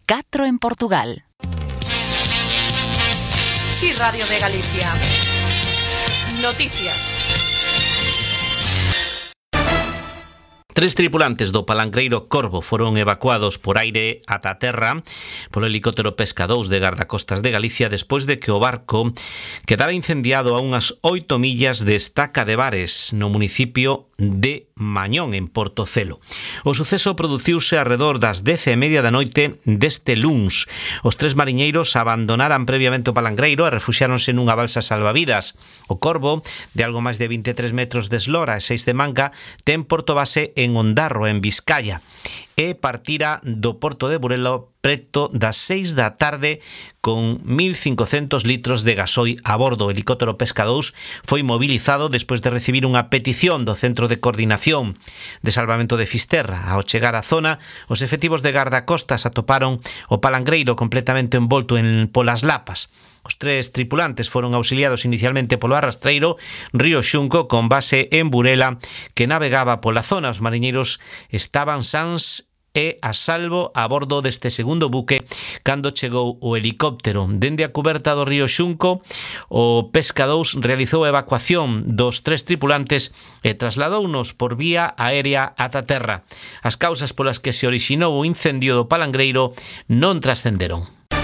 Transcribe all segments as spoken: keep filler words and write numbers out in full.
catro en Portugal. Sí, Radio de Galicia. Noticias. Tres tripulantes do palangreiro Corvo foron evacuados por aire ata a terra polo helicóptero Pesca dous de Gardacostas de Galicia despois de que o barco quedara incendiado a unhas oito millas de Estaca de Bares, no municipio de Mañón, en Portocelo. O suceso produciuse arredor das dez e media da noite deste luns. Os tres mariñeiros abandonaran previamente o palangreiro e refuxiáronse nunha balsa salvavidas. O Corvo, de algo máis de vinte e tres metros de eslora e seis de manga, ten porto base en Ondarro, en Vizcaya, e partira do porto de Burela preto das seis da tarde con mil cincocentos litros de gasoi a bordo. O helicóptero Pesca dous foi mobilizado despois de recibir unha petición do Centro de Coordinación de Salvamento de Fisterra. Ao chegar á zona, os efectivos de gardacostas atoparon o palangreiro completamente envolto en polas lapas. Os tres tripulantes foron auxiliados inicialmente polo arrastreiro Río Xunco, con base en Burela, que navegaba pola zona. Os mariñeiros estaban sans e a salvo a bordo deste segundo buque cando chegou o helicóptero. Dende a cuberta do Río Xunco, o Pesca dous realizou a evacuación dos tres tripulantes e trasladounos por vía aérea ata terra. As causas polas que se orixinou o incendio do palangreiro non trascenderon.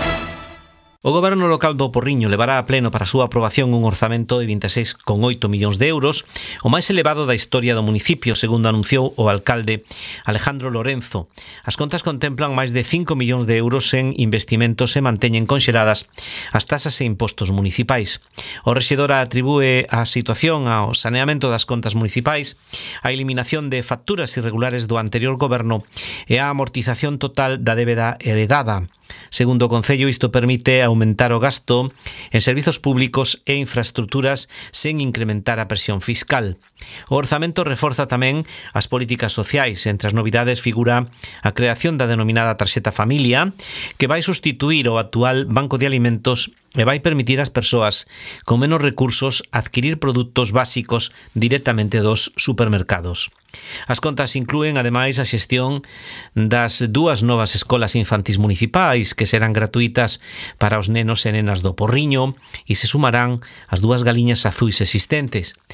O Goberno local do Porriño levará a pleno para a súa aprobación un orzamento de vinte e seis coma oito millóns de euros, o máis elevado da historia do municipio, segundo anunciou o alcalde Alejandro Lorenzo. As contas contemplan máis de cinco millóns de euros en investimentos e manteñen conxeladas as tasas e impostos municipais. O rexedor atribúe a situación ao saneamento das contas municipais, a eliminación de facturas irregulares do anterior goberno e a amortización total da débeda heredada. Segundo o Concello, isto permite aumentar o gasto en servizos públicos e infraestructuras sen incrementar a presión fiscal. O orzamento reforza tamén as políticas sociais. Entre as novidades figura a creación da denominada tarxeta familia, que vai sustituir o actual banco de alimentos e vai permitir ás persoas con menos recursos adquirir produtos básicos directamente dos supermercados. As contas inclúen, ademais, a xestión das dúas novas escolas infantís municipais que serán gratuitas para os nenos e nenas do Porriño e se sumarán as dúas galiñas azuis existentes.